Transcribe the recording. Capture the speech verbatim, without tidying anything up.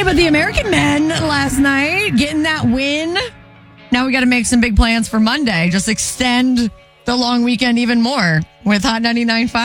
but the American men last night getting that win. Now we got to make some big plans for Monday. Just extend the long weekend even more with Hot ninety-nine point five.